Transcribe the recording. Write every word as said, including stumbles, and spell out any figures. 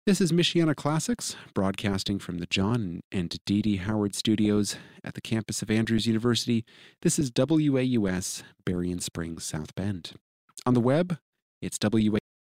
This is Michiana Classics, broadcasting from the John and Dee Dee Howard Studios at the campus of Andrews University. This is W A U S, Berrien Springs, South Bend. On the web, it's W A